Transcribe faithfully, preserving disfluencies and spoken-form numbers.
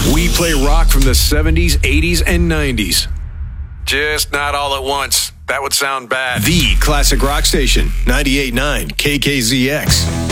We play rock from the seventies, eighties, and nineties. Just not all at once. That would sound bad. The Classic Rock Station, ninety-eight point nine K K Z X.